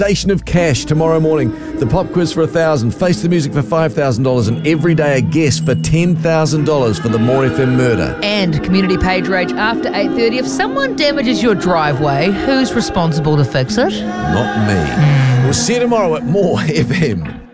Station of cash tomorrow morning. The pop quiz for $1,000, Face the Music for $5,000, and every day a guest for $10,000 for the More FM murder. And community page rage after 8:30. If someone damages your driveway, who's responsible to fix it? Not me. We'll see you tomorrow at More FM.